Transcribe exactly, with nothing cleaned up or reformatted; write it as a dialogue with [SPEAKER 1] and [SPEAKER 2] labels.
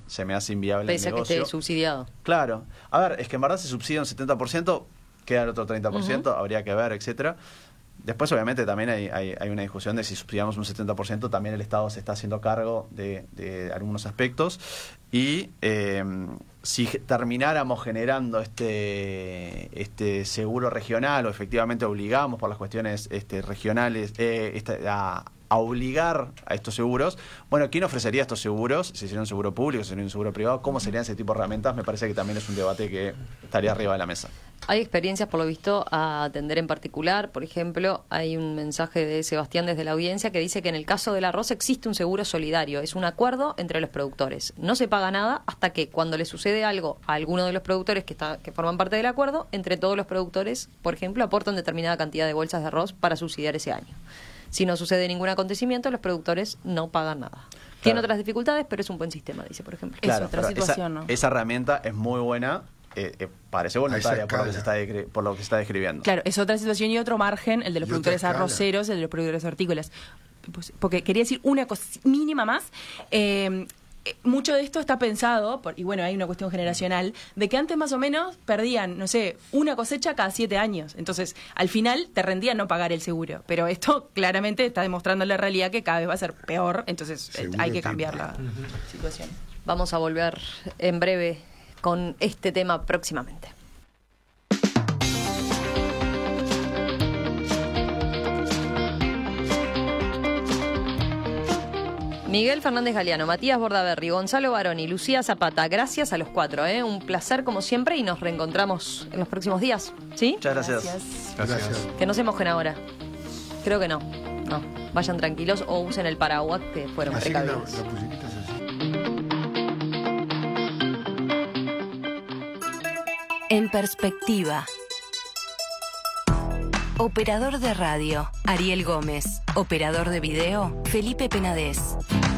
[SPEAKER 1] se me hace inviable
[SPEAKER 2] Pese
[SPEAKER 1] el
[SPEAKER 2] a que
[SPEAKER 1] negocio.
[SPEAKER 2] esté subsidiado.
[SPEAKER 1] Claro. A ver, es que en verdad se subsidia un setenta por ciento, queda el otro treinta por ciento, uh-huh. habría que ver, etcétera. Después, obviamente, también hay, hay, hay una discusión de si subsidiamos un setenta por ciento, también el Estado se está haciendo cargo de, de algunos aspectos. Y eh, si termináramos generando este este seguro regional o efectivamente obligamos por las cuestiones este, regionales eh, este, a, a obligar a estos seguros, bueno, ¿quién ofrecería estos seguros? Si sería un seguro público, si sería un seguro privado, ¿cómo serían ese tipo de herramientas? Me parece que también es un debate que estaría arriba de la mesa.
[SPEAKER 2] Hay experiencias, por lo visto, a atender en particular. Por ejemplo, hay un mensaje de Sebastián desde la audiencia que dice que en el caso del arroz existe un seguro solidario. Es un acuerdo entre los productores. No se paga nada hasta que cuando le sucede algo a alguno de los productores que, está, que forman parte del acuerdo, entre todos los productores, por ejemplo, aportan determinada cantidad de bolsas de arroz para subsidiar ese año. Si no sucede ningún acontecimiento, los productores no pagan nada. Claro. Tiene otras dificultades, pero es un buen sistema, dice, por ejemplo.
[SPEAKER 1] Claro,
[SPEAKER 2] es otra situación,
[SPEAKER 1] esa,
[SPEAKER 2] ¿no?
[SPEAKER 1] Esa herramienta es muy buena. Eh, eh, parece voluntaria por lo, que se está de, por lo que se está describiendo.
[SPEAKER 3] Claro, es otra situación y otro margen, el de los
[SPEAKER 4] y
[SPEAKER 3] productores arroceros, el de los productores hortícolas. Pues, porque quería decir una cosa mínima más. Eh, mucho de esto está pensado, por, y bueno, hay una cuestión generacional, de que antes más o menos perdían, no sé, una cosecha cada siete años. Entonces, al final te rendía no pagar el seguro. Pero esto claramente está demostrando la realidad que cada vez va a ser peor. Entonces, eh, hay que cambiar la uh-huh. situación.
[SPEAKER 2] Vamos a volver en breve con este tema próximamente. Miguel Fernández Galeano, Matías Bordaberry, Gonzalo Baroni, Lucía Zapata, gracias a los cuatro, ¿eh? Un placer como siempre y nos reencontramos en los próximos días, ¿sí?
[SPEAKER 1] Muchas gracias.
[SPEAKER 3] Gracias.
[SPEAKER 4] Gracias.
[SPEAKER 2] Que no se mojen ahora. Creo que no. No. Vayan tranquilos o usen el paraguas que fueron
[SPEAKER 4] Así
[SPEAKER 2] precavidos.
[SPEAKER 4] que la, la musiquita es así.
[SPEAKER 5] En perspectiva. Operador de radio, Ariel Gómez. Operador de video, Felipe Penades.